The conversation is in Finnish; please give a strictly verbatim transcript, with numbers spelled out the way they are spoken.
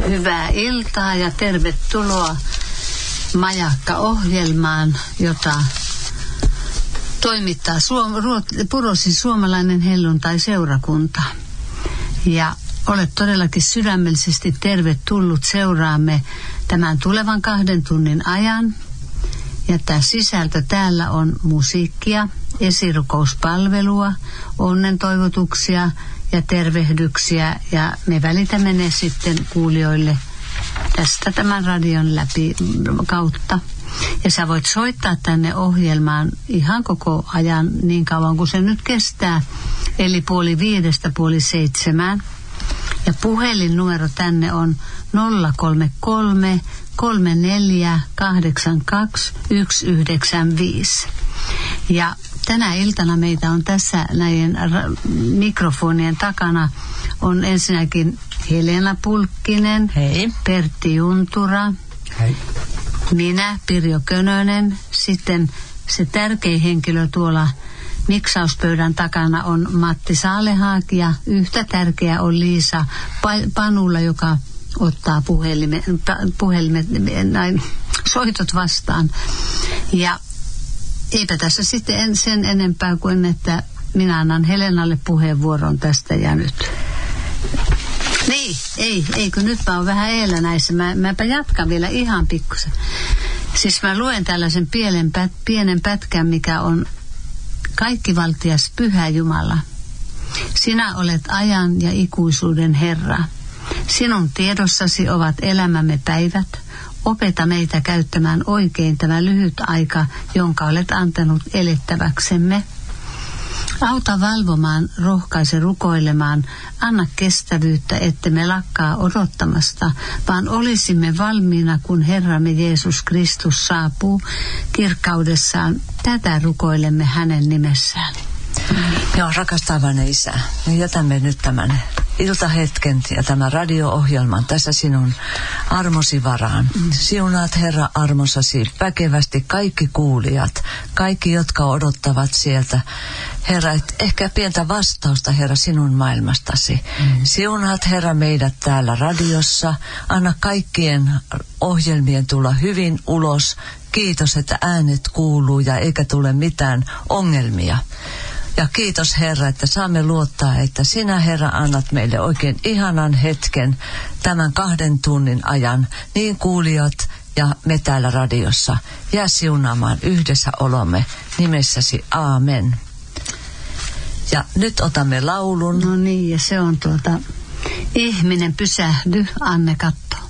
Hyvää iltaa ja tervetuloa Majakka-ohjelmaan, jota toimittaa Suom- Ruot- Purosin suomalainen helluntai-seurakunta. Ja olet todellakin sydämellisesti tervetullut seuraamme tämän tulevan kahden tunnin ajan. Ja tämä sisältö täällä on musiikkia, esirukouspalvelua, onnentoivotuksia ja tervehdyksiä. Ja me välitämme ne sitten kuulijoille tästä tämän radion läpi kautta. Ja sä voit soittaa tänne ohjelmaan ihan koko ajan niin kauan kuin se nyt kestää. Eli puoli viidestä puoli seitsemään. Ja puhelinnumero tänne on nolla kolme kolme kolme neljä kahdeksan kaksi yksi yhdeksän viisi. Ja tänä iltana meitä on tässä näiden ra- mikrofonien takana on ensinnäkin Helena Pulkkinen, hei. Pertti Juntura, hei. Minä, Pirjo Könönen, sitten se tärkein henkilö tuolla miksauspöydän takana on Matti Saalehaak ja yhtä tärkeä on Liisa Panula, joka ottaa puhelimet, puhelimet näin, soitot vastaan. Ja eipä tässä sitten en, sen enempää kuin, että minä annan Helenalle puheenvuoron tästä ja nyt. Niin, ei, eikö nyt mä oon vähän eellä näissä. Mä, mäpä jatkan vielä ihan pikkusen. Siis mä luen tällaisen pienen, pät, pienen pätkän, mikä on kaikkivaltias Pyhä Jumala. Sinä olet ajan ja ikuisuuden Herra. Sinun tiedossasi ovat elämämme päivät. Opeta meitä käyttämään oikein tämä lyhyt aika, jonka olet antanut elettäväksemme. Auta valvomaan, rohkaise rukoilemaan, anna kestävyyttä, ettemme lakkaa odottamasta, vaan olisimme valmiina, kun Herramme Jeesus Kristus saapuu kirkkaudessaan. Tätä rukoilemme hänen nimessään. Joo, rakas taivainen Isä, me jätämme nyt tämän iltahetken ja tämän radio-ohjelman tässä sinun armosi varaan. Mm. Siunaat Herra armosasi väkevästi kaikki kuulijat, kaikki jotka odottavat sieltä. Herra, et ehkä pientä vastausta Herra sinun maailmastasi. Mm. Siunaat Herra meidät täällä radiossa, anna kaikkien ohjelmien tulla hyvin ulos. Kiitos, että äänet kuuluu ja eikä tule mitään ongelmia. Ja kiitos Herra, että saamme luottaa, että sinä Herra annat meille oikein ihanan hetken tämän kahden tunnin ajan, niin kuulijat ja me täällä radiossa. Jää siunaamaan yhdessä olomme nimessäsi, aamen. Ja nyt otamme laulun. No niin, ja se on tuota, ihminen pysähdy, Anne Katto.